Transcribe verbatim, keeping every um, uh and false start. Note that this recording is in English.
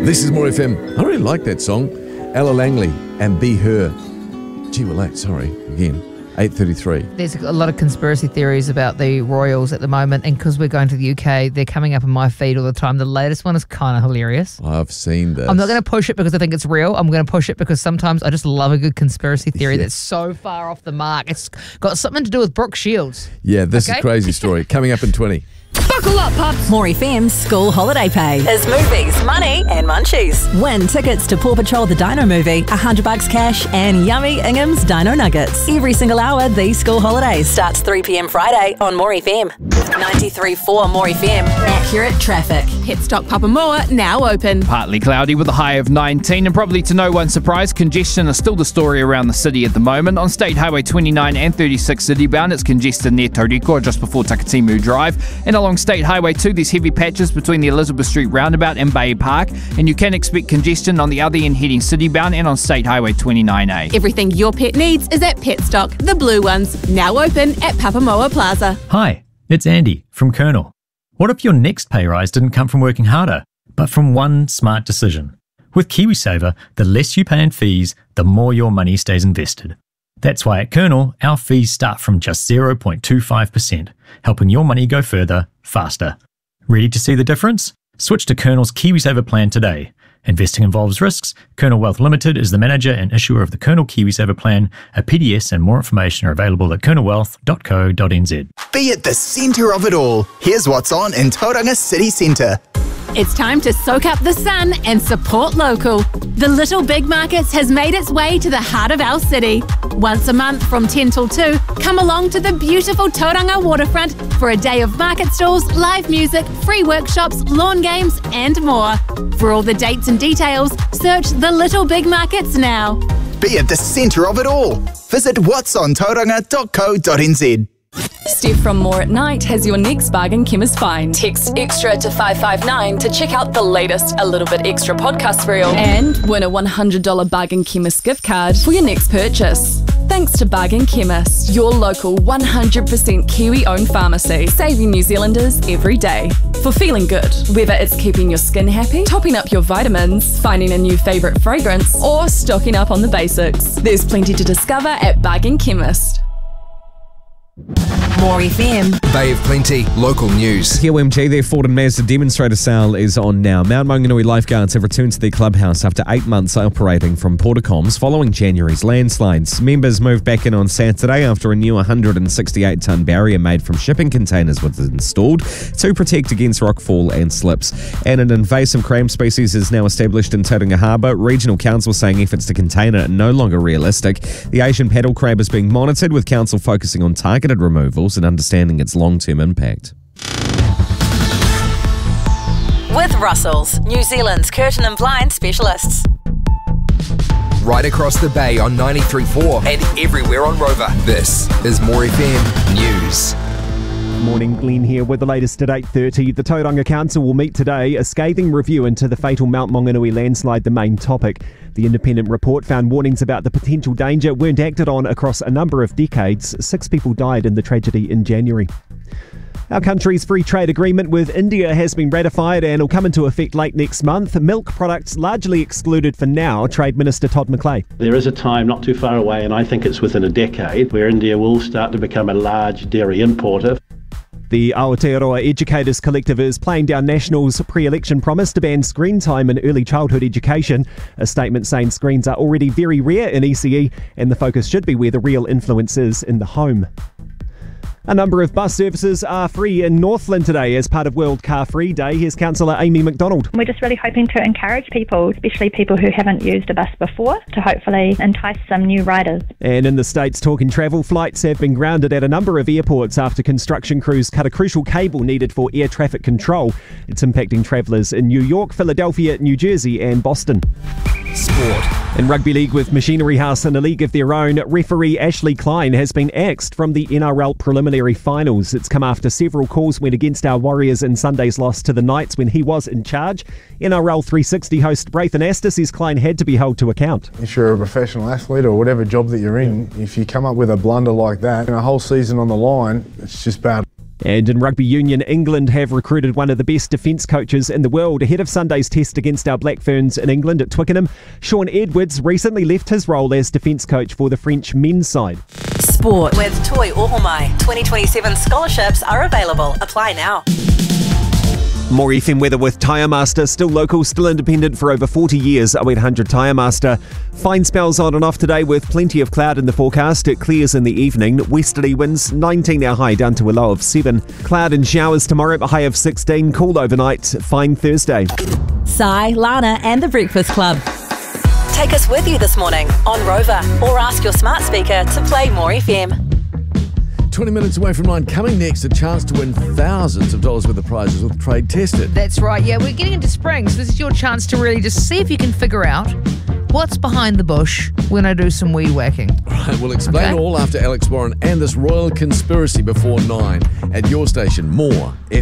This is More F M. I really like that song. Ella Langley and Be Her. Gee, we're late, sorry, again. eight thirty-three. There's a lot of conspiracy theories about the royals at the moment, and because we're going to the U K, they're coming up in my feed all the time. The latest one is kind of hilarious. I've seen this. I'm not going to push it because I think it's real. I'm going to push it because sometimes I just love a good conspiracy theory Yeah. that's so far off the mark. It's got something to do with Brooke Shields. Yeah, this Okay. is a crazy story. Coming up in twenty. Buckle up, pups. More F M's school holiday pay is movies, money and munchies. Win tickets to Paw Patrol the Dino movie, one hundred bucks cash and yummy Ingham's Dino Nuggets. Every single hour these school holidays. Starts three p.m. Friday on More F M. ninety-three point four More F M. Accurate traffic. Petstock Papamoa now open. Partly cloudy with a high of nineteen, and probably to no one's surprise, congestion is still the story around the city at the moment. On State Highway twenty-nine and thirty-six city-bound, it's congested near Tauriko just before Takatimu Drive, and along State Highway two, there's heavy patches between the Elizabeth Street roundabout and Bay Park, and you can expect congestion on the other end heading city-bound and on State Highway twenty-nine A. Everything your pet needs is at Petstock, the blue ones, now open at Papamoa Plaza. Hi, it's Andy from Colonel. What if your next pay rise didn't come from working harder, but from one smart decision? With KiwiSaver, the less you pay in fees, the more your money stays invested. That's why at Colonel, our fees start from just zero point two five percent, helping your money go further, faster. Ready to see the difference? Switch to Colonel's KiwiSaver plan today. Investing involves risks. Colonel Wealth Limited is the manager and issuer of the Colonel KiwiSaver plan. A P D S and more information are available at colonel wealth dot co dot n z. Be at the centre of it all. Here's what's on in Tauranga City Centre. It's time to soak up the sun and support local. The Little Big Markets has made its way to the heart of our city. Once a month from ten till two, come along to the beautiful Tauranga waterfront for a day of market stalls, live music, free workshops, lawn games and more. For all the dates and details, search the Little Big Markets now. Be at the centre of it all. Visit whats on tauranga dot co dot n z. Steph from More at Night has your next bargain chemist find. Text extra to five five nine to check out the latest A Little Bit Extra podcast reel and win a one hundred dollars Bargain Chemist gift card for your next purchase. Thanks to Bargain Chemist, your local one hundred percent Kiwi-owned pharmacy, saving New Zealanders every day. For feeling good, whether it's keeping your skin happy, topping up your vitamins, finding a new favourite fragrance, or stocking up on the basics, there's plenty to discover at Bargain Chemist. More F M. Bay of Plenty, local news. Here, O M G, their Ford and Mazda demonstrator sale is on now. Mount Maunganui lifeguards have returned to their clubhouse after eight months operating from Portacoms following January's landslides. Members moved back in on Saturday after a new one hundred sixty-eight tonne barrier made from shipping containers was installed to protect against rockfall and slips. And an invasive crab species is now established in Tauranga Harbour. Regional Council saying efforts to contain it are no longer realistic. The Asian paddle crab is being monitored, with Council focusing on targeted removals and understanding its long-term impact. With Russell's, New Zealand's curtain and blind specialists. Right across the bay on ninety-three point four and everywhere on Rover. This is More F M News. Morning, Glenn here with the latest at eight thirty. The Tauranga Council will meet today, a scathing review into the fatal Mount Maunganui landslide the main topic. The independent report found warnings about the potential danger weren't acted on across a number of decades. Six people died in the tragedy in January. Our country's free trade agreement with India has been ratified and will come into effect late next month. Milk products largely excluded for now, Trade Minister Todd McClay. There is a time not too far away, and I think it's within a decade, where India will start to become a large dairy importer. The Aotearoa Educators Collective is playing down National's pre-election promise to ban screen time in early childhood education. A statement saying screens are already very rare in E C E and the focus should be where the real influence is, in the home. A number of bus services are free in Northland today as part of World Car Free Day. Here's Councillor Amy McDonald. We're just really hoping to encourage people, especially people who haven't used a bus before, to hopefully entice some new riders. And in the States, talking travel, flights have been grounded at a number of airports after construction crews cut a crucial cable needed for air traffic control. It's impacting travellers in New York, Philadelphia, New Jersey and Boston. Sport. In Rugby League, with Machinery House in a league of their own, referee Ashley Klein has been axed from the N R L preliminary finals. It's come after several calls went against our Warriors in Sunday's loss to the Knights when he was in charge. N R L three sixty host Braithen Astor says Klein had to be held to account. If you're a professional athlete or whatever job that you're in, if you come up with a blunder like that and a whole season on the line, it's just bad. And in rugby union, England have recruited one of the best defence coaches in the world ahead of Sunday's test against our Black Ferns in England at Twickenham. Sean Edwards recently left his role as defence coach for the French men's side. Sport with Toi Ohomai. twenty twenty-seven scholarships are available. Apply now. More F M weather with Tyre Master. Still local, still independent for over forty years. oh eight hundred Tyre Master. Fine spells on and off today with plenty of cloud in the forecast. It clears in the evening. Westerly winds, nineteen our high, down to a low of seven. Cloud and showers tomorrow, a high of sixteen. Cool overnight. Fine Thursday. Sai, Lana and The Breakfast Club. Take us with you this morning on Rover or ask your smart speaker to play More F M. twenty minutes away from nine. Coming next, a chance to win thousands of dollars worth of prizes with Trade Tested. That's right, yeah. We're getting into spring, so this is your chance to really just see if you can figure out what's behind the bush when I do some weed whacking. Right, we'll explain Okay. all after Alex Warren and this royal conspiracy before nine at your station. More